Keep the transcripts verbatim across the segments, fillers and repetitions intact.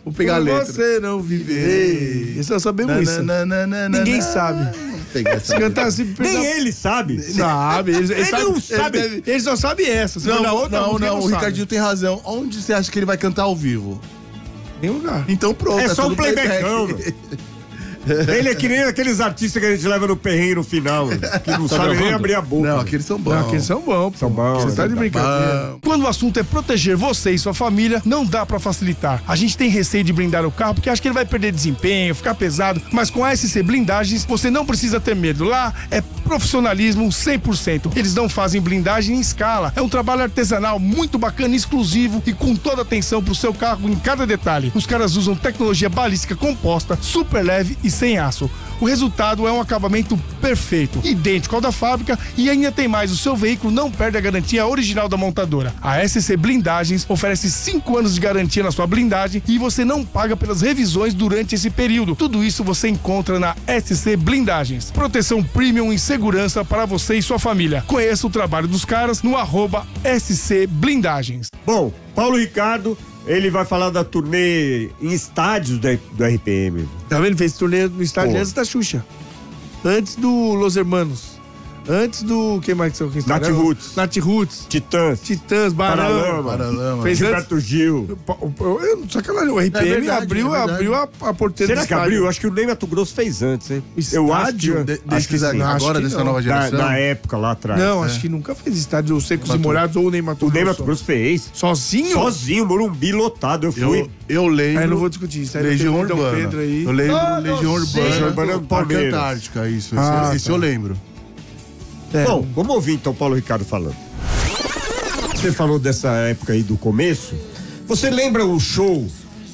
Vou pegar a letra. Você não viver. Isso nós sabemos isso. Ninguém sabe. Se cantar assim, nem ele sabe. Sabe, ele, ele, ele sabe, não sabe. Ele, ele só sabe essa. Não, não, outra, não, não, não o Ricardinho tem razão. Onde você acha que ele vai cantar ao vivo? Nenhum lugar. Então pronto. É tá só um tudo playbackão. Ele é que nem aqueles artistas que a gente leva no perrengue no final, que não sabe nem abrir a boca. Não, aqueles são bons. Não, aqueles são bons. São bons. Você tá de brincadeira. Quando o assunto é proteger você e sua família, não dá pra facilitar. A gente tem receio de blindar o carro porque acha que ele vai perder desempenho, ficar pesado, mas com a S C Blindagens você não precisa ter medo. Lá é profissionalismo cem por cento. Eles não fazem blindagem em escala. É um trabalho artesanal muito bacana, exclusivo e com toda atenção pro seu carro em cada detalhe. Os caras usam tecnologia balística composta, super leve e sem aço. O resultado é um acabamento perfeito, idêntico ao da fábrica e ainda tem mais, o seu veículo não perde a garantia original da montadora. A S C Blindagens oferece cinco anos de garantia na sua blindagem e você não paga pelas revisões durante esse período. Tudo isso você encontra na S C Blindagens. Proteção premium e segurança para você e sua família. Conheça o trabalho dos caras no arroba S C Blindagens. Bom, Paulo Ricardo, ele vai falar da turnê em estádios do, do R P M. Tá vendo? Ele fez turnê no estádio Pô. antes da Xuxa. Antes do Los Hermanos. Antes do... Quem mais que são? Nath Roots. Nath Roots. Titãs. Titãs, Paralama. Baralama. Paralama. Fez Gilberto Gil. Eu, sacanagem, o R P M É verdade, abriu, é verdade. abriu a, a porteira Será do que estádio. abriu? Eu acho que o Ney Mato Grosso fez antes, hein? Eu acho que, De, acho que desses sim. agora, Acho que dessa não. nova Na, geração. na época, lá atrás. Não, É. acho que nunca fez estádio secos Mato- e molhados ou nem Mato O Ney Grosso. Mato Grosso fez. Sozinho? Sozinho, Morumbi lotado. Eu fui. Eu, eu lembro. Aí não vou discutir isso. Aí Legião não tem o Urbana. Pedro aí. Eu lembro Ah, Legião não sei. Urbana. Legião Urbana do Parque Palmeiras. Antártica, isso. Ah, esse esse tá. eu lembro. É. Bom, vamos ouvir então o Paulo Ricardo falando. Você falou dessa época aí do começo. Você lembra o show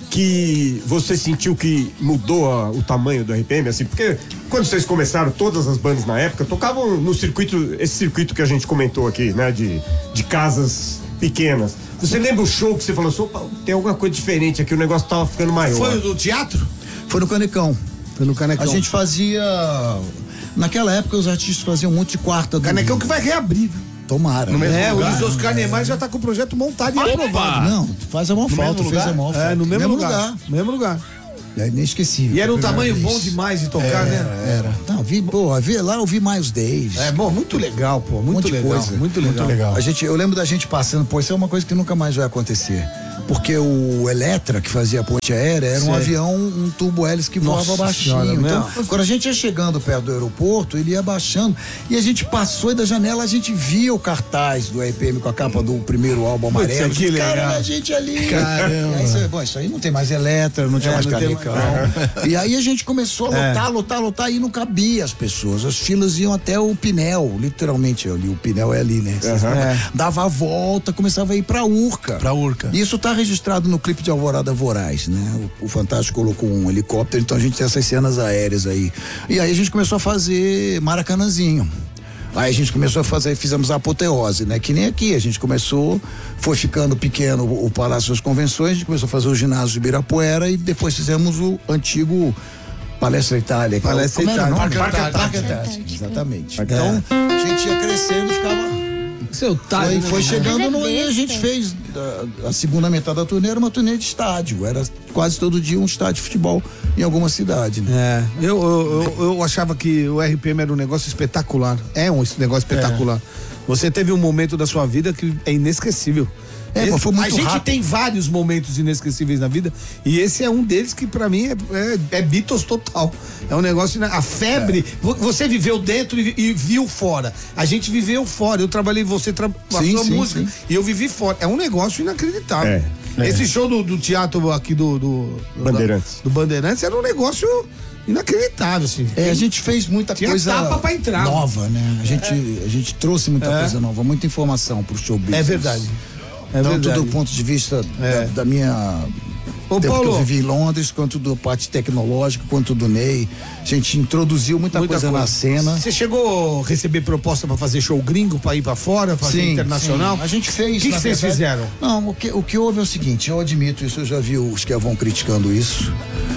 que você sentiu que mudou a- o tamanho do R P M? Assim, porque quando vocês começaram, todas as bandas na época tocavam no circuito, esse circuito que a gente comentou aqui, né? De, de casas pequenas. Você lembra o show que você falou assim, opa, tem alguma coisa diferente aqui, o negócio tava ficando maior? Foi o do teatro? Foi no Canecão. Foi no Canecão. A gente fazia. Naquela época os artistas faziam um monte de quarta do. Canecão que vai reabrir, viu? Tomara. É, o lugar. Luiz Oscar Neymar já tá com o projeto montado e aprovado. Não, faz a maior falta, fez a maior falta. É, no mesmo, lugar. Mesmo lugar. É inesquecível. E era um tamanho Isso. bom demais de tocar, né? Era. Não, vi, pô, vi lá, eu vi Miles Davis. É, bom, muito legal, pô, muito monte de legal. coisa. Muito legal. legal. A gente, eu lembro da gente passando, pô, isso é uma coisa que nunca mais vai acontecer. Porque o Eletra, que fazia a ponte aérea, era um Sei. avião, um tubo hélice que voava Nossa baixinho. Senhora, Então, não. quando a gente ia chegando perto do aeroporto, ele ia baixando. E a gente passou e da janela a gente via o cartaz do R P M com a capa do primeiro álbum amarelo. que legal. Cara, a gente ali. Caramba. E aí você, bom, isso aí não tem mais Eletra, não tinha É, mais não tem Canecão. mais. E aí a gente começou a lotar, lotar, lotar e não cabia as pessoas. As filas iam até o Pinel, literalmente ali. O Pinel é ali, né? Vocês- É. Dava a volta, começava a ir pra Urca. Pra Urca. Isso tá registrado no clipe de Alvorada Voraz, né? O, o Fantástico colocou um helicóptero, então a gente tem essas cenas aéreas aí. E aí a gente começou a fazer Maracanãzinho. Aí a gente começou a fazer, fizemos a apoteose, né? Que nem aqui, a gente começou, foi ficando pequeno o, o Palácio das Convenções, a gente começou a fazer o ginásio de Ibirapuera e depois fizemos o antigo Palestra Itália. que é o- Palestra como era o Itália. nome? Parque Parque Antártico. Antártico, exatamente. Então, a gente ia crescendo e ficava... Seu tá. Foi, foi chegando Mas é no, e a besta. gente fez a, a segunda metade da turnê era uma turnê de estádio, era quase todo dia um estádio de futebol em alguma cidade, né? É, eu, eu, eu, eu achava que o R P M era um negócio espetacular. É um negócio espetacular. Você teve um momento da sua vida que é inesquecível. É, Esse- mas foi muito a gente rápido. tem vários momentos inesquecíveis na vida e esse é um deles que pra mim é, é, é Beatles total. É um negócio, né? A febre, vo- você viveu dentro e, e viu fora. A gente viveu fora. Eu trabalhei, você tra... a Sim, sua sim, música sim. e eu vivi fora. É um negócio inacreditável. É, Esse show do, do teatro aqui do, do Bandeirantes. do Bandeirantes era um negócio inacreditável, assim. É, a gente fez muita Tinha coisa tapa pra entrar. nova, né? A gente, a gente trouxe muita É. coisa nova, muita informação pro show business. É verdade. É Tanto verdade. do ponto de vista É. da, da minha... Ô, tempo Paulo. que eu vivi em Londres, quanto da parte tecnológica, quanto do Ney. A gente introduziu muita, Muita coisa, na cena. Você chegou a receber proposta pra fazer show gringo, pra ir pra fora, fazer internacional? sim. A gente fez. O que na que vocês verdade- fizeram? Não, o que, o que houve é o seguinte, eu admito isso, eu já vi os que vão criticando isso,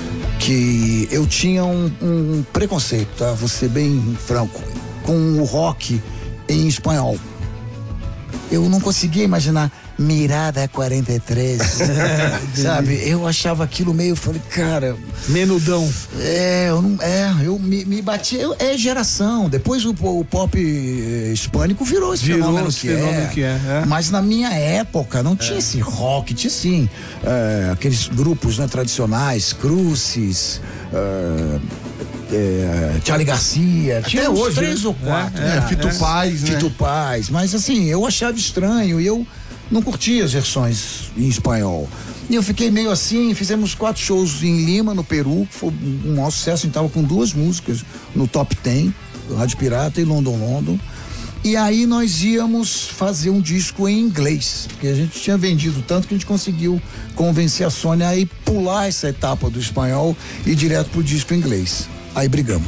que eu tinha um, um preconceito, tá? Vou ser bem franco, com o rock em espanhol. Eu não conseguia imaginar Mirada quarenta e três. Sabe? Eu achava aquilo meio, falei, cara. Menudão. É, eu não. É, eu me, me bati. Eu, é geração. Depois o, o pop hispânico virou esse Virou fenômeno, esse que, fenômeno é. que é, é. Mas na minha época não tinha esse rock, tinha sim. É, aqueles grupos, né, tradicionais, Crucis. É, É, Charlie Garcia, Até tinha uns hoje, três né? ou quatro. É, É, Fito Paz, né? Fito Paz, mas assim, eu achava estranho e eu não curtia as versões em espanhol. E eu fiquei meio assim, fizemos quatro shows em Lima, no Peru, que foi um maior sucesso, a gente tava com duas músicas no top dez, Rádio Pirata e London London. E aí nós íamos fazer um disco em inglês, porque a gente tinha vendido tanto que a gente conseguiu convencer a Sônia a ir pular essa etapa do espanhol e ir direto pro disco em inglês. Aí brigamos.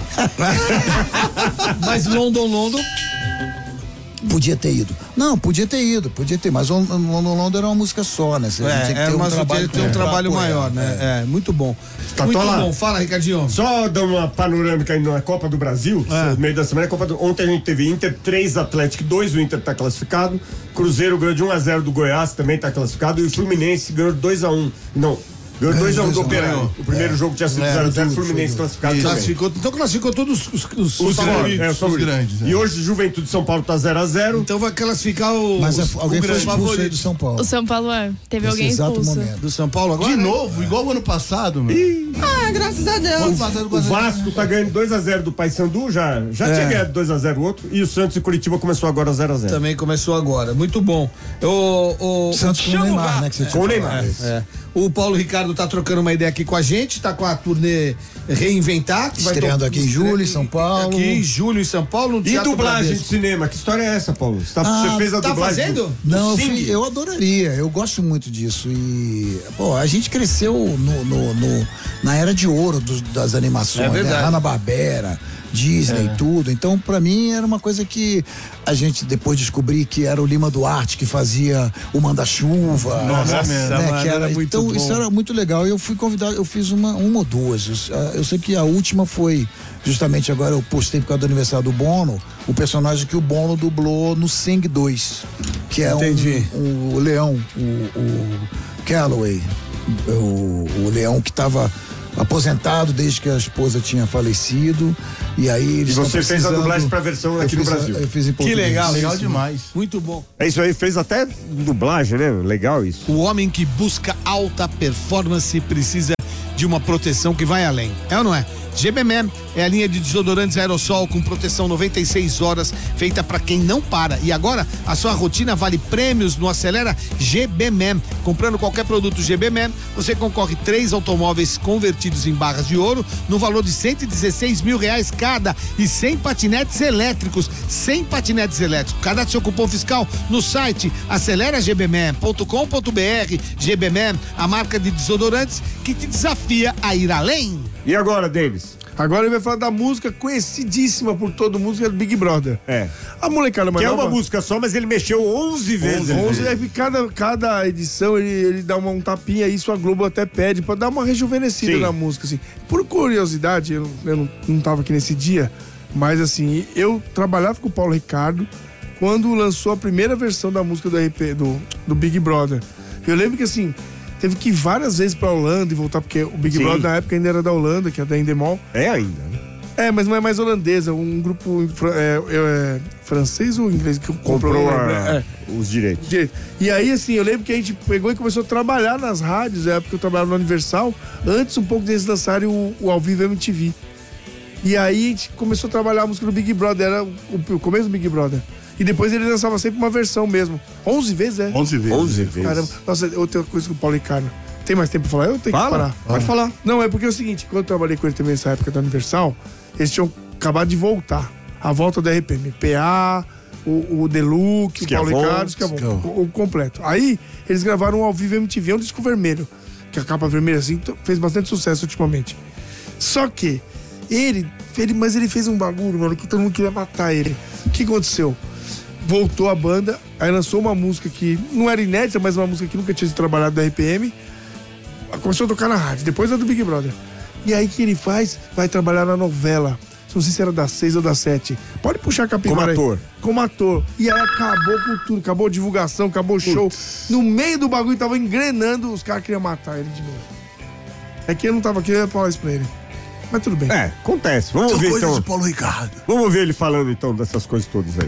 Mas London, London. Podia ter ido. Não, podia ter ido, podia ter, mas London London era uma música só, né? Você É, tinha que é ter um mas trabalho, tem um trabalho pra apoiar, maior, né? É. muito bom. Tá, muito tô lá. bom. Fala, Ricardinho. Só dar uma panorâmica aí na Copa do Brasil, É. no meio da semana. Copa do... Ontem a gente teve Inter três, Atlético dois, o Inter tá classificado. Cruzeiro ganhou de um a zero do Goiás, também tá classificado. E o Fluminense ganhou dois a um. Não. Ganhou dois a um do Operário. O primeiro jogo tinha sido zero a zero, Fluminense classificado também. Classificou, então classificou todos os, os, Os, os favoritos. é, os favoritos. grandes, é. E hoje Juventude de São Paulo tá zero a zero. Então vai classificar o. Mas é, alguém o foi grande expulso aí favorito do São Paulo. O São Paulo é. Teve Nesse alguém exato expulso. momento. Do São Paulo agora? De né? novo, igual o ano passado, meu. Ah, graças a Deus. Ano passado, O Vasco tá ganhando dois a zero do Paysandu, já, já É. tinha ganhado dois a zero o outro. E o Santos e Curitiba começou agora zero a zero. Também começou agora. Muito bom. O, o, Santos com o chama Neymar, Va- né? Que você Com tinha o Neymar. falado. É. O Paulo Ricardo tá trocando uma ideia aqui com a gente, tá com a turnê Reinventar. Que vai Estreando to- aqui em julho, em São Paulo. Aqui em julho, em São Paulo, no E Teatro dublagem de Bradesco. cinema, que história é essa, Paulo? Você, tá- Ah, você fez a tá dublagem? fazendo? do- Não, eu, do Sing? fi- eu adoraria, eu gosto muito disso. E, pô, a gente cresceu no, no- no- na era de ouro dos- das animações, É verdade. né? Hanna-Barbera, Disney, tudo. Então, pra mim, era uma coisa que a gente depois descobri que era o Lima Duarte que fazia o Manda-Chuva. Nossa, né? mano, Que era, era muito então, bom. isso era muito legal. Eu fui convidado, eu fiz uma, uma ou duas. Eu, eu sei que a última foi, justamente agora eu postei por causa do aniversário do Bono, o personagem que o Bono dublou no Sing dois, que é Entendi. um, um- o leão, o, o Calloway, o, o leão que estava aposentado desde que a esposa tinha falecido, e aí eles E você estão fez a precisando- dublagem pra versão Eu aqui no fiz a- Brasil. Eu fiz em Que português. legal, Legal demais. Muito bom. É isso aí, fez até dublagem, né? Legal isso. O homem que busca alta performance precisa de uma proteção que vai além. É ou não é? G B M E é a linha de desodorantes aerossol com proteção noventa e seis horas, feita para quem não para. E agora a sua rotina vale prêmios no Acelera G B M E. Comprando qualquer produto G B M E, você concorre três automóveis convertidos em barras de ouro no valor de cento e dezesseis mil reais cada e cem patinetes elétricos. cem patinetes elétricos. Cadastre seu cupom fiscal no site acelera g b m e ponto com ponto b r. G B M E, a marca de desodorantes que te desafia a ir além. E agora, Denis? Agora ele vai falar da música conhecidíssima por todo mundo, que é do Big Brother. É. A molecada mais Que é nova... uma música só, mas ele mexeu onze vezes. onze, é que cada, cada edição ele, ele dá uma, um tapinha, isso a Globo até pede pra dar uma rejuvenescida Sim. na música, assim. Por curiosidade, eu, não- eu não, não tava aqui nesse dia, mas assim, eu trabalhava com o Paulo Ricardo quando lançou a primeira versão da música do R P, do, do Big Brother. Eu lembro que assim, teve que ir várias vezes pra Holanda e voltar, porque o Big Sim. Brother na época ainda era da Holanda, que é da Endemol. É ainda, né? É, mas não é mais holandesa, um grupo fran- é, é, francês ou inglês que comprou, Comprou não lembro, a- é. os direitos. Direito. E aí, assim, eu lembro que a gente pegou e começou a trabalhar nas rádios, na época que eu trabalhava no Universal, antes um pouco deles lançarem o, o Ao Vivo M T V. E aí a gente começou a trabalhar a música do Big Brother, era o, o começo do Big Brother. E depois ele lançava sempre uma versão mesmo. onze vezes, é? onze vezes. onze vezes. Caramba. Nossa, outra coisa com o Paulo Ricardo. Tem mais tempo pra falar? Eu tenho Fala, que parar. pode falar. Não, é porque é o seguinte, quando eu trabalhei com ele também nessa época da Universal, eles tinham acabado de voltar. A volta do R P M. P A, o, o Deluxe, o Paulo Schiavon, Ricardo, Schiavon, o, o completo. Aí, eles gravaram um Ao Vivo M T V, um disco vermelho. Que a capa vermelha, assim, t- fez bastante sucesso ultimamente. Só que, ele, ele, mas ele fez um bagulho, mano, que todo mundo queria matar ele. O que aconteceu? Voltou a banda, aí lançou uma música que não era inédita, mas uma música que nunca tinha sido trabalhada do R P M. Começou a tocar na rádio, depois a do Big Brother. E aí que ele faz? Vai trabalhar na novela. Só não sei se era da seis ou da sete. Pode puxar a capivara Como aí. ator. Como ator. E aí acabou com tudo, acabou a divulgação, acabou o show. No meio do bagulho tava engrenando, os caras queriam matar ele de novo. É que eu não tava aqui, eu ia falar isso pra ele. Mas tudo bem. É, acontece. Vamos São ver coisas então. de Paulo Ricardo. Vamos ver ele falando então dessas coisas todas aí.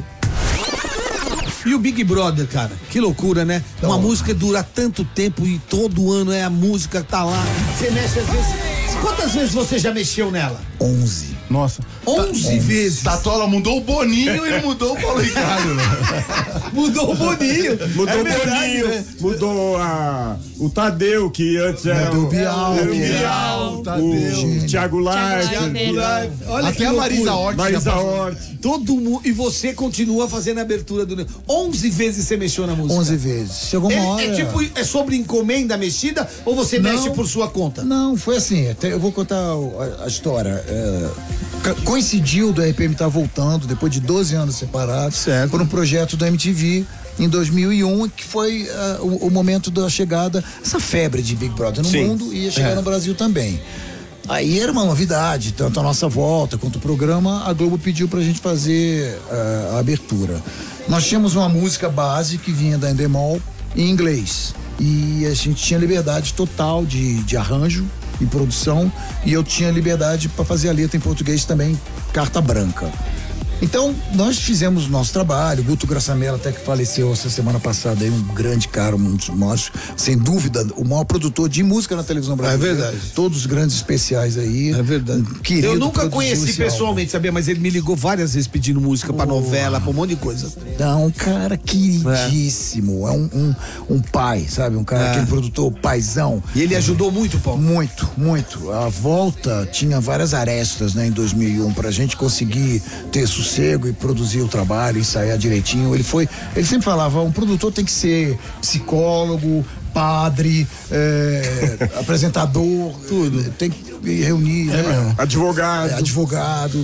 E o Big Brother, cara, que loucura, né? Uma música dura tanto tempo e todo ano é a música, tá lá. Você mexe às vezes. Quantas vezes você já mexeu nela? onze. Nossa. onze vezes. Tatola mudou o Boninho e não mudou o Paulo Ricardo. Né? Mudou o Boninho. Mudou É o verdade, Boninho, né? mudou a, o Tadeu, que antes era Tadeu o, Bial, o, Bial, o, Tadeu. o Thiago Leifert, Olha Até a Marisa Hort. Marisa já Hort. Todo mundo. E você continua fazendo a abertura do. onze vezes você mexeu na música. onze vezes. Chegou uma hora. É, é tipo, é sobre encomenda mexida ou você Não. mexe por sua conta? Não, foi assim, até eu vou contar o- a, a história. É, ca- coincidiu do R P M estar voltando, depois de doze anos separados, Certo. por um projeto da M T V em dois mil e um, que foi ah, o, o momento da chegada, essa febre de Big Brother no Sim. mundo e ia chegar É. no Brasil também. Aí era uma novidade, tanto a nossa volta quanto o programa, a Globo pediu pra gente fazer ah, a abertura. Nós tínhamos uma música base que vinha da Endemol em inglês. E a gente tinha liberdade total de, de arranjo e produção, e eu tinha liberdade para fazer a letra em português também, carta branca. Então, nós fizemos o nosso trabalho. Guto Graçamela, até que faleceu essa semana passada, aí, um grande cara, um dos maiores, sem dúvida, o maior produtor de música na televisão brasileira. verdade. Todos os grandes especiais aí. É verdade. Um querido, Eu nunca produziu conheci esse álbum. pessoalmente, sabia? Mas ele me ligou várias vezes pedindo música pra novela, pra um monte de coisa. Não, um cara queridíssimo. É, um, um, um pai, sabe? Um cara, É. aquele produtor paizão. E ele ajudou muito, Paulo. Muito, muito. A volta tinha várias arestas, né, em dois mil e um, pra gente conseguir ter sossego e produzir o trabalho, ensaiar direitinho. Ele foi, ele sempre falava, um produtor tem que ser psicólogo, padre, é, apresentador, tudo. Tem que reunir, né? Advogado. É, advogado.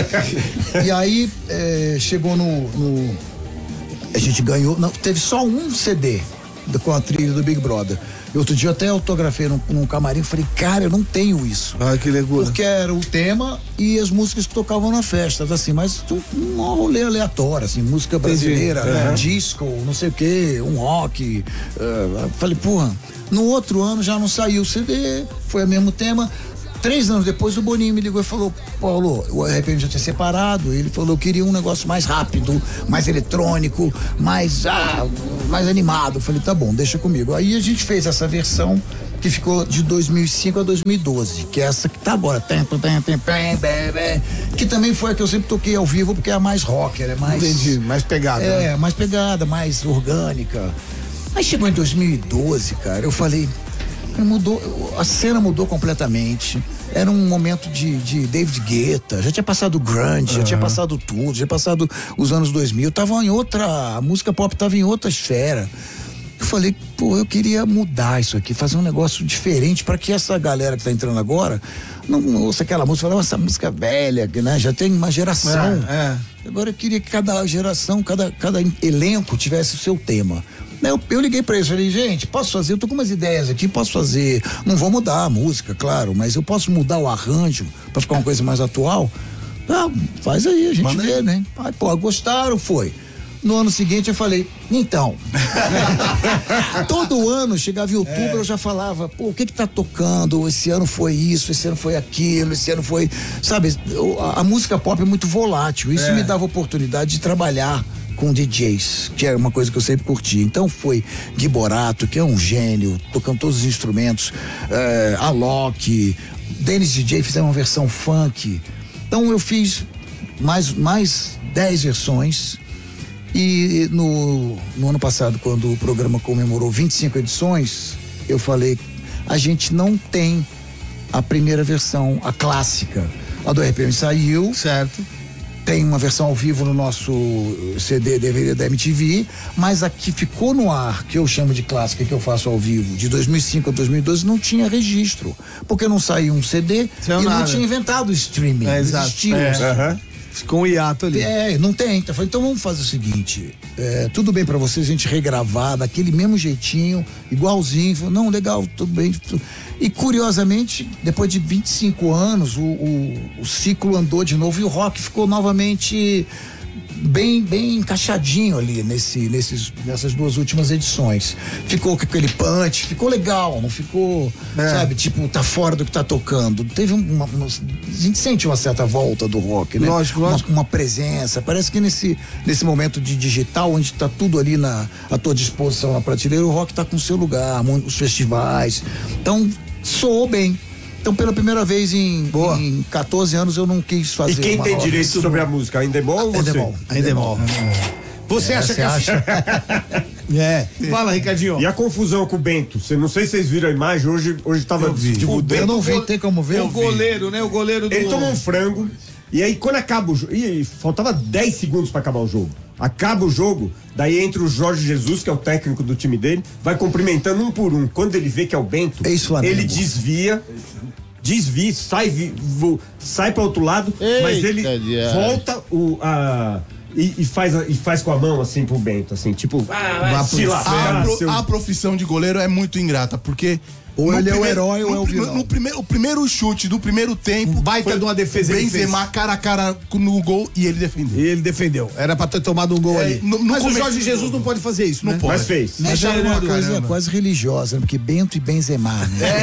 E aí é, chegou no, no- a gente ganhou, não, teve só um C D do- com a trilha do Big Brother. E outro dia eu até autografei num, num camarim e falei, cara, eu não tenho isso. Ah, que loucura. Porque era o tema e as músicas que tocavam na festa, assim, mas um, um rolê aleatório, assim, música brasileira, Uhum. disco, não sei o quê, um rock. eh, falei, porra, no outro ano já não saiu o C D, foi o mesmo tema. Três anos depois o Boninho me ligou e falou, Paulo, o R P M já tinha separado, ele falou, eu queria um negócio mais rápido, mais eletrônico, mais, ah, mais animado. Eu falei, tá bom, deixa comigo. Aí a gente fez essa versão que ficou de dois mil e cinco a dois mil e doze, que é essa que tá agora, tem, tem, tem, tem, tem, bem, que também foi a que eu sempre toquei ao vivo, porque é a mais rocker, é mais... Entendi, mais pegada. É, né? mais pegada, mais orgânica. Aí chegou em dois mil e doze, cara, eu falei, mudou, a cena mudou completamente. Era um momento de, de David Guetta, já tinha passado o grunge, já tinha passado tudo, já tinha passado os anos dois mil, tava em outra, a música pop tava em outra esfera. Eu falei, pô, eu queria mudar isso aqui, fazer um negócio diferente para que essa galera que tá entrando agora não ouça aquela música, fala, essa música velha, né? Já tem uma geração. É, é. Agora eu queria que cada geração, cada, cada elenco tivesse o seu tema. Eu, eu liguei pra eles, falei, gente, posso fazer? Eu tô com umas ideias aqui, posso fazer. Não vou mudar a música, claro, mas eu posso mudar o arranjo pra ficar uma coisa mais atual? Ah, faz aí, a gente Manda vê, aí. né? Aí, pô, gostaram, foi. No ano seguinte eu falei, então. Todo ano, chegava em outubro, eu já falava, pô, o que que tá tocando? Esse ano foi isso, esse ano foi aquilo, esse ano foi. Sabe, a, a música pop é muito volátil. Isso me dava oportunidade de trabalhar com D Js, que é uma coisa que eu sempre curti. Então foi Gui Borato, que é um gênio, tocando todos os instrumentos, eh, Alok, Dennis D J fizeram uma versão funk. Então eu fiz mais, mais dez versões. E no, no ano passado, quando o programa comemorou vinte e cinco edições, eu falei, a gente não tem a primeira versão, a clássica. A do R P M saiu. Certo. Tem uma versão ao vivo no nosso C D, D V D da M T V, mas a que ficou no ar, que eu chamo de clássica, que eu faço ao vivo, de dois mil e cinco a dois mil e doze, não tinha registro. Porque não saiu um C D Saiu e não nada. tinha inventado o streaming. É, não exato. existia. É. Aham. Ficou um hiato ali. É, não tem. Então, eu falei, então vamos fazer o seguinte: é, tudo bem pra vocês a gente regravar daquele mesmo jeitinho, igualzinho. Falei, não, legal, tudo bem. E curiosamente, depois de vinte e cinco anos, o, o, o ciclo andou de novo e o rock ficou novamente bem, bem encaixadinho ali nesse, nesses, nessas duas últimas edições. Ficou com aquele punch, ficou legal, não ficou, É. sabe, tipo, tá fora do que tá tocando. Teve uma, uma- a gente sente uma certa volta do rock, né? Lógico, Uma- lógico. Uma, presença. Parece que nesse, nesse momento de digital, onde tá tudo ali na, à tua disposição na prateleira, o rock tá com o seu lugar, mu- os festivais. Então, soou bem. Então, pela primeira vez em, Boa. em catorze anos, eu não quis fazer E quem uma tem rock. direito sobre a música? Ainda é bom ou você? Endemol. Ainda é bom. Você É, acha você que acha? É. Fala, Ricardinho. E a confusão com o Bento? Cê, não sei se vocês viram a imagem, hoje, hoje tava divulgando. Eu não vi, tem como ver? É o goleiro, né? O goleiro do. Ele tomou um frango, e aí quando acaba o jogo, e faltava dez segundos pra acabar o jogo. Acaba o jogo, daí entra o Jorge Jesus, que é o técnico do time dele, vai cumprimentando um por um. Quando ele vê que é o Bento, Ex-Flamengo. ele desvia, desvia, sai, vi- vo- sai para outro lado, mas ele diabo. volta o, a, e, e faz, a- e faz com a mão assim pro Bento, assim, tipo, ah, vai Vá se pro lascar, A, pro- seu- a profissão de goleiro é muito ingrata, porque. Ou no ele é o primeiro- herói ou no é o prime- vilão. No primeiro, o primeiro chute do primeiro tempo. Um baita foi de uma defesa o ele Benzema fez. cara a cara no gol e ele defendeu. E ele defendeu. Era pra ter tomado um gol É, ali. no- no Mas o começo Jorge do Jesus jogo. não pode fazer isso, Não né? pode. mas fez. Mas Mas é uma é, coisa caramba. quase religiosa, né? Porque Bento e Benzema,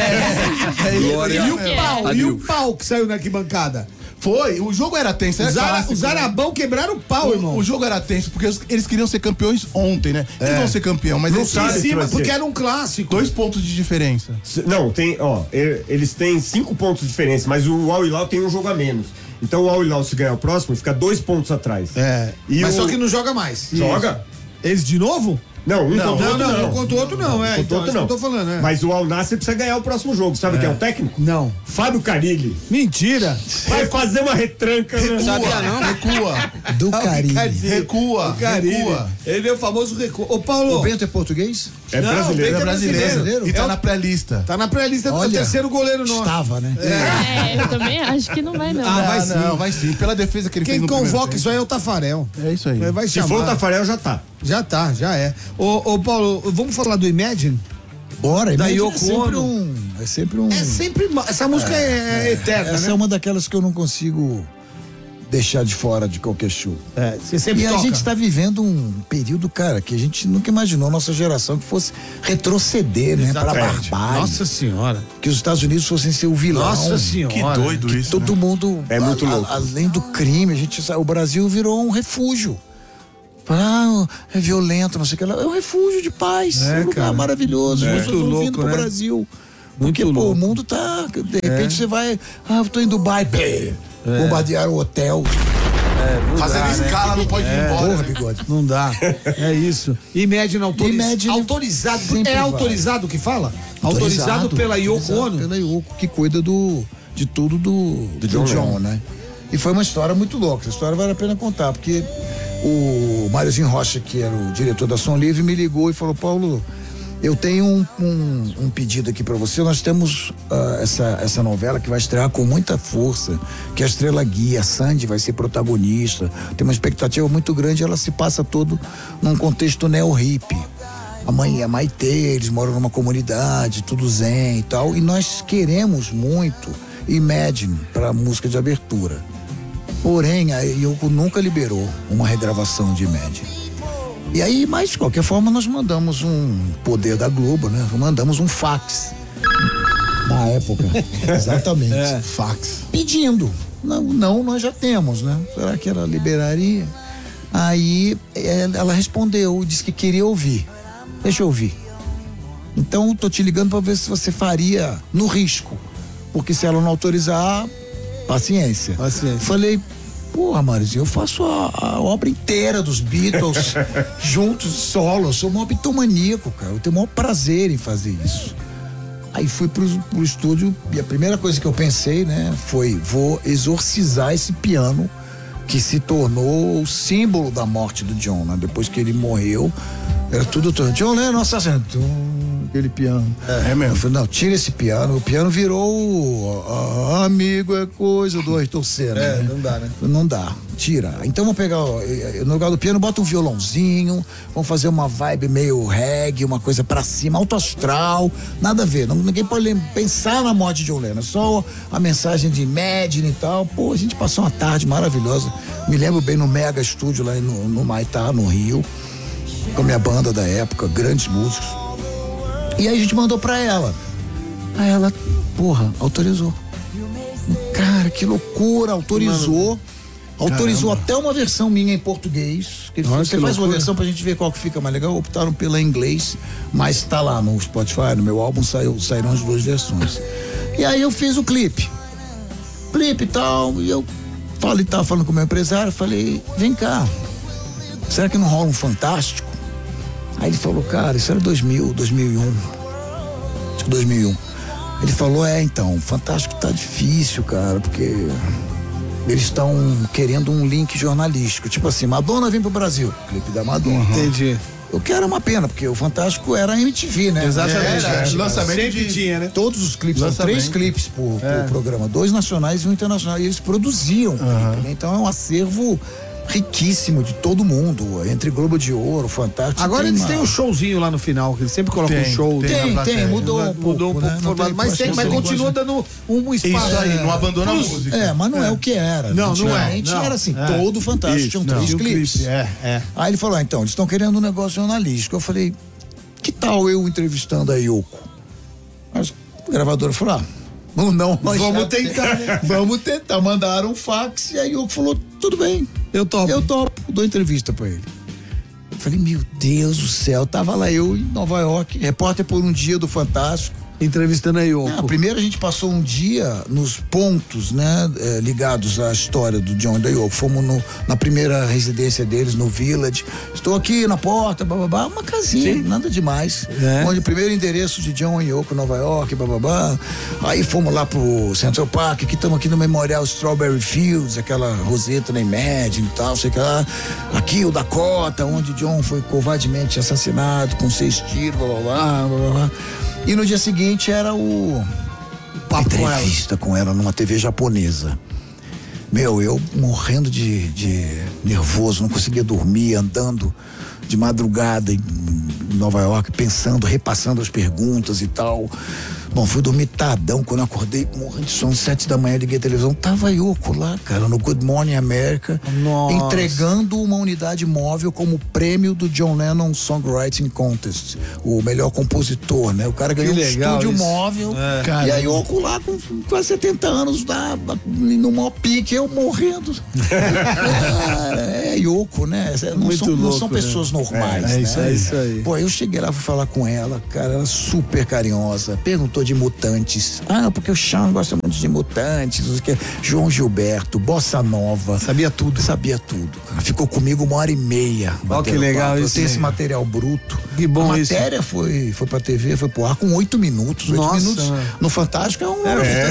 né? Glória E o a pau, e Deus. o pau que saiu na arquibancada. Foi, o jogo era tenso. Era Os, ara, clássico, os né? arabão quebraram o pau, irmão. O, o jogo era tenso, porque os- eles queriam ser campeões ontem, né? Eles vão ser campeão, mas Não eles sabe Em se cima, vai ser. porque era um clássico. dois pontos de diferença. Se- Não, tem, ó, e- eles têm cinco pontos de diferença, mas o Al Hilal tem um jogo a menos. Então o Al Hilal, se ganhar o próximo, fica dois pontos atrás. É. E Mas o- só que não joga mais. Joga? Eles de novo? Não, um Não, contra o Não, outro não, não. um contra o outro não, é. Contra o Então, outro isso não. que eu tô falando, é. Mas o Al Nassr precisa ganhar o próximo jogo. Sabe quem é o técnico? Não. Fábio Carilli. Mentira. Vai fazer uma retranca, né? Sabia não? Recua. Do Caribe. Recua. O Carilli. Recua. Ele é o famoso recuo. Ô, Paulo. O Bento é português? É Não, brasileiro. Bento É é brasileiro. brasileiro. E tá É o- na pré-lista. Tá na pré-lista do Olha, terceiro goleiro nosso. Estava, né? É, eu também acho que não vai não. Ah, vai Ah, sim. não, vai sim. Pela defesa que ele Quem fez no primeiro convoca tempo. isso aí é o Tafarel. É isso aí. Vai Se chamar. for o Tafarel, já tá. Já tá, já é. Ô, ô, Paulo, vamos falar do Imagine? Bora, Da Imagine Yoko é sempre Ono. um. É sempre um. É sempre. ma- Essa música é, é eterna, Essa né? é uma daquelas que eu não consigo deixar de fora de qualquer show. É, você sempre E a toca. gente está vivendo um período, cara, que a gente nunca imaginou, nossa geração, que fosse retroceder, né? Pra Exatamente. barbárie. Nossa senhora. Que os Estados Unidos fossem ser o vilão. Nossa senhora. Que doido isso. Todo né? mundo. É muito a- a- louco. além do crime, a gente sabe, o Brasil virou um refúgio. Ah, é violento, não sei o que lá. É um refúgio de paz. É, É um lugar cara. maravilhoso. É. As pessoas Muito estão vindo louco, pro né? Brasil. Muito Porque, pô, louco. o mundo tá. De repente você vai. Ah, eu tô em Dubai. Pê, bombardearam o hotel. Fazendo escala, não pode ir embora. Porra, né? bigode. Não dá. É isso. Imagine, autoriz... Imagine autorizado. sempre É vai. autorizado que fala? Autorizado, pela Yoko autorizado Ono. Pela Yoko, que cuida do, de tudo do, do John John, Lennon. né? E foi uma história muito louca. Essa história vale a pena contar, porque o Máriozinho Rocha, que era o diretor da Som Livre, me ligou e falou: Paulo, eu tenho um, um, um pedido aqui pra você. Nós temos ah, essa, essa novela que vai estrear com muita força, que é a Estrela Guia, a Sandy vai ser protagonista. Tem uma expectativa muito grande, ela se passa todo num contexto neo-hippie. A mãe e a Maitê, eles moram numa comunidade, tudo zen e tal. E nós queremos muito Imagine para música de abertura. Porém, a Yoko nunca liberou uma regravação de Imagine. E aí, mas de qualquer forma, nós mandamos um poder da Globo, né? Mandamos um fax. Na época. Exatamente. Fax. Pedindo. Não, não, nós já temos, né? Será que ela liberaria? Aí eh, ela respondeu, disse que queria ouvir. Deixa eu ouvir. Então, tô te ligando para ver se você faria no risco. Porque se ela não autorizar, paciência. Paciência. Falei, porra, Marizinho, eu faço a, a obra inteira dos Beatles juntos, solo. Eu sou um bitomaníaco, cara. Eu tenho o maior prazer em fazer isso. Aí fui pro, pro estúdio e a primeira coisa que eu pensei, né, foi: vou exorcizar esse piano que se tornou o símbolo da morte do John, né? Depois que ele morreu, era tudo. John Lennon, assassino. Tum, aquele piano. É mesmo. Eu falei, não, tira esse piano. O piano virou o, ah, amigo é coisa do Ayrton Senna. É, né? não dá, né? Não dá, tira. Então vamos pegar, ó, no lugar do piano, bota um violãozinho, vamos fazer uma vibe meio reggae, uma coisa pra cima, alto astral, nada a ver. Não, ninguém pode lem- pensar na morte de John Lennon, só a mensagem de Imagine e tal. Pô, a gente passou uma tarde maravilhosa. Me lembro bem no Mega Estúdio lá no, no Maitá, no Rio, com a minha banda da época, grandes músicos. E aí a gente mandou pra ela. Aí ela, porra, autorizou. Cara, que loucura, autorizou. Autorizou Caramba. até uma versão minha em português. Que ele falou, Olha você que faz uma loucura. versão pra gente ver qual que fica mais legal. Optaram pela inglês, mas tá lá no Spotify, no meu álbum saiu, saíram as duas versões. E aí eu fiz o clipe. Clipe e tal, e eu falei, tava falando com o meu empresário, falei, vem cá, será que não rola um Fantástico? Aí ele falou, cara, isso era dois mil, dois mil e um. Acho que dois mil e um. Ele falou, é, então, o Fantástico tá difícil, cara, porque eles estão querendo um link jornalístico. Tipo assim, Madonna vem pro Brasil, clipe da Madonna. Entendi. O que era uma pena, porque o Fantástico era a M T V, né? Exatamente. É, É, lançamento sempre de- tinha, né? Todos os clipes, são Lançamento. três clipes por, por programa, dois nacionais e um internacional. E eles produziam clipe, né? Então é um acervo riquíssimo de todo mundo, entre Globo de Ouro, Fantástico. Agora tem eles uma- têm um showzinho lá no final, que eles sempre colocam um Tem, show. tem. Tem, na tem, plateia. mudou um pouco, Mudou um pouco né? o Não formato, tem- mas, acho tem, que mas não tem continua igual- dando um espaço. Isso aí, É. não abandona a Pros- música. É, mas não é, o que era. Não, não é, Antigamente não. era assim, É. todo Fantástico Isso, tinham não. três Tinha um clipes. clipe, é, é. Aí ele falou, ah, então, eles estão querendo um negócio jornalístico. Eu falei, que tal eu entrevistando a Yoko? Mas a gravadora falou, ah, não, não, mas Vamos já tem- tentar, né? Vamos tentar. Mandaram um fax e a Yoko falou, tudo bem. Eu topo. Eu topo, dou entrevista pra ele. Eu falei, meu Deus do céu, tava lá eu em Nova York, repórter por um dia do Fantástico. Entrevistando a Yoko. Não, primeiro a gente passou um dia nos pontos, né, eh, ligados à história do John e da Yoko. Fomos no- na primeira residência deles, no Village. Estou aqui na porta, bababá, uma casinha, nada demais. É. Onde o primeiro endereço de John e Yoko, Nova York, bababá. Aí fomos lá pro Central Park, que estamos aqui no Memorial Strawberry Fields, aquela roseta na Imagine e tal, sei que lá. Aqui o Dakota, onde John foi covardemente assassinado com seis tiros, bababá, bababá. E no dia seguinte era o Papo com ela. entrevista com ela numa T V japonesa. Meu, eu morrendo de, de nervoso, não conseguia dormir, andando de madrugada em Nova York, pensando, repassando as perguntas e tal. Bom, fui dormir tardão, quando eu acordei, morrendo de sono, sete da manhã, liguei a televisão, tava a Yoko lá, cara, no Good Morning America, Nossa. entregando uma unidade móvel como prêmio do John Lennon Songwriting Contest, o melhor compositor, né? O cara ganhou um legal estúdio isso. móvel, É. e a Yoko lá com quase setenta anos, lá, no maior pique, eu morrendo. é, é Yoko, né? Não, Muito são, não louco, são né? pessoas normais, É, é né? isso aí, isso aí. Pô, eu cheguei lá, fui falar com ela, cara, ela super carinhosa, perguntou de Mutantes. Ah, porque o Sean gosta muito de Mutantes, não sei o que. João Gilberto, Bossa Nova. Sabia tudo. Sabia tudo, cara. Ficou comigo uma hora e meia. Ó, batendo que legal papo. isso, Tem esse né? material bruto. Que bom A isso. matéria foi, foi pra T V, foi pro ar com oito minutos. Oito Nossa. minutos no Fantástico é um...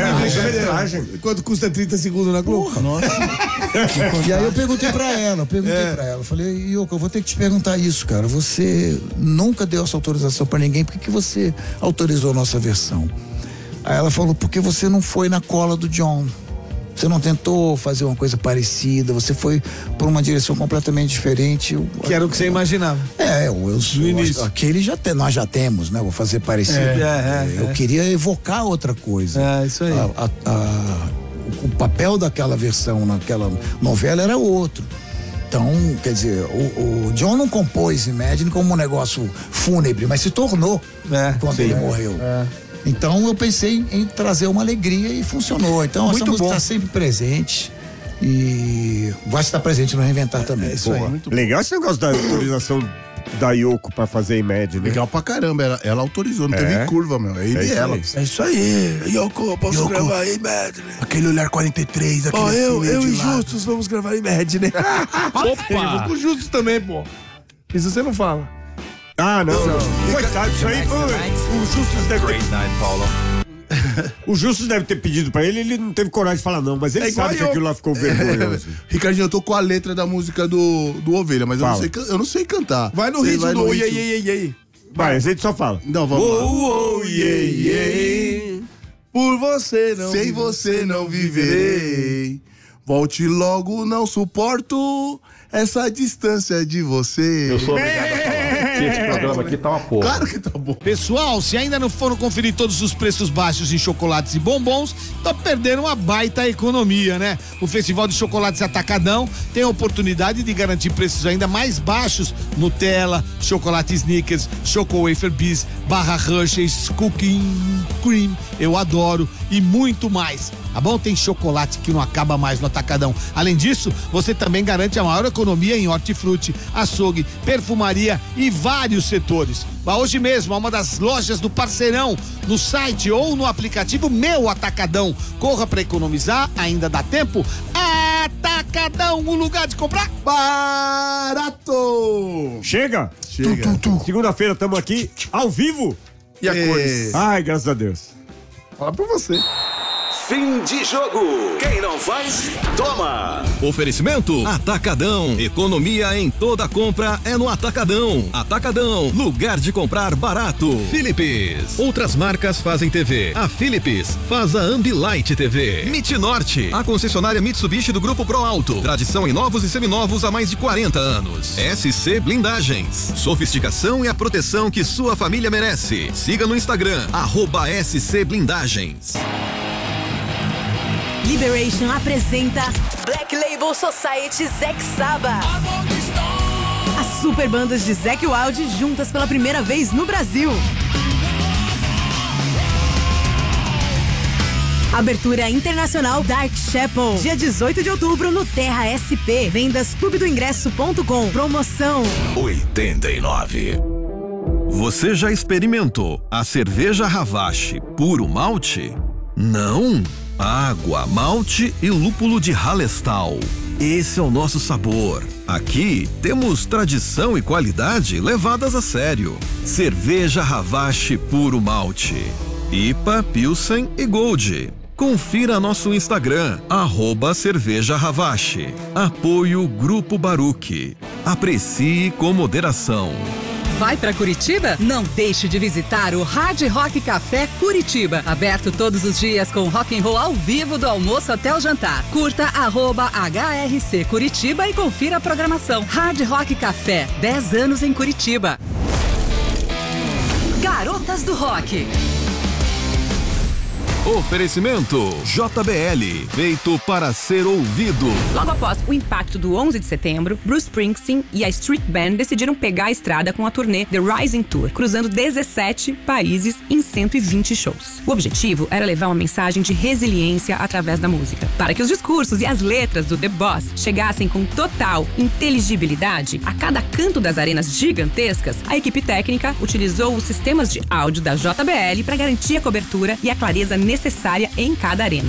Quanto custa trinta segundos na Globo? Porra, nossa. E aí eu perguntei pra ela, eu perguntei É. pra ela, eu falei, Yoko, eu vou ter que te perguntar isso, cara. Você nunca deu essa autorização pra ninguém, por que, que você autorizou a nossa versão? Aí ela falou, porque você não foi na cola do John. Você não tentou fazer uma coisa parecida, você foi por uma direção completamente diferente. Eu- Que era o que você imaginava. É, eu, eu, No início. aquele já tem, nós já temos, né? Vou fazer parecido. É, é, eu é. queria evocar outra coisa. É, isso aí. A- a- a- o, o papel daquela versão naquela novela era outro. Então, quer dizer, o, o John não compôs Imagine como um negócio fúnebre, mas se tornou É, quando sim. ele morreu. É. Então eu pensei em trazer uma alegria e funcionou. Então essa Muito música bom. está sempre presente e vai estar presente no Reinventar também. É isso aí. Muito bom. Legal esse negócio da autorização da Yoko pra fazer Imagine, né? Legal pra caramba, ela, ela autorizou, não É. teve curva, meu. É ele É e isso ela. aí. É isso aí. Yoko, posso Yoko. gravar Imagine? Aquele olhar quarenta e três, aquele Ó, eu, filme eu de e lado. Justus vamos gravar Imagine. Eu vou com o Justus também, pô. Isso você não fala. Ah, não. Coitado, isso aí foi. O Justus deve ter. O Justus deve ter pedido pra ele, ele não teve coragem de falar não, mas ele É igual sabe que eu. aquilo lá ficou vergonhoso. Ricardinho, eu tô com a letra da música do, do Ovelha, mas eu não, Fala. sei, can- eu não sei cantar. Vai no Você ritmo vai do no oi, ritmo. ei, ei, ei, ei. Vai, a gente só fala. Não, vamos lá. Oh, oh, yeah, yeah. Por você não. Sem você não viverei. Volte logo, não suporto essa distância de você. Eu sou obrigado a falar. Esse programa aqui tá uma porra. Claro que tá bom. Pessoal, se ainda não foram conferir todos os preços baixos em chocolates e bombons, tá perdendo uma baita economia, né? O Festival de Chocolates Atacadão tem a oportunidade de garantir preços ainda mais baixos. Nutella, chocolate Snickers, Choco Wafer Bis, barra Hershey's, Cooking Cream, eu adoro, e muito mais. Tá bom? Tem chocolate que não acaba mais no Atacadão. Além disso, você também garante a maior economia em hortifruti, açougue, perfumaria e vários setores. Vá hoje mesmo a uma das lojas do Parceirão, no site ou no aplicativo Meu Atacadão. Corra para economizar, ainda dá tempo. Atacadão, o lugar de comprar barato. Chega! Chega. Segunda-feira estamos aqui ao vivo. E a cores? Ai, graças a Deus. Fala pra você. Fim de jogo. Quem não faz, toma. Oferecimento Atacadão. Economia em toda compra é no Atacadão. Atacadão, lugar de comprar barato. Philips. Outras marcas fazem T V. A Philips faz a Ambilight T V. Mitnorte, a concessionária Mitsubishi do Grupo Pro Alto. Tradição em novos e seminovos há mais de quarenta anos. S C Blindagens. Sofisticação e a proteção que sua família merece. Siga no Instagram, arroba S C Blindagens. Liberation apresenta Black Label Society Zack Saba. As super bandas de Zack Wild juntas pela primeira vez no Brasil. Abertura internacional Dark Chapel, dia dezoito de outubro no Terra S P. Vendas clube do ingresso ponto com. Promoção oitenta e nove. Você já experimentou a cerveja Ravache puro malte? Não? Água, malte e lúpulo de Hallerstau. Esse é o nosso sabor. Aqui temos tradição e qualidade levadas a sério. Cerveja Ravache puro malte. I P A, Pilsen e Gold. Confira nosso Instagram, arroba Cerveja Ravache. Apoio Grupo Baruch. Aprecie com moderação. Vai pra Curitiba? Não deixe de visitar o Hard Rock Café Curitiba. Aberto todos os dias com rock and roll ao vivo do almoço até o jantar. Curta arroba H R C Curitiba e confira a programação. Hard Rock Café, dez anos em Curitiba. Garotas do Rock. Oferecimento J B L, feito para ser ouvido. Logo após o impacto do onze de setembro, Bruce Springsteen e a Street Band decidiram pegar a estrada com a turnê The Rising Tour, cruzando dezessete países em cento e vinte shows. O objetivo era levar uma mensagem de resiliência através da música. Para que os discursos e as letras do The Boss chegassem com total inteligibilidade a cada canto das arenas gigantescas, a equipe técnica utilizou os sistemas de áudio da J B L para garantir a cobertura e a clareza necessária em cada arena.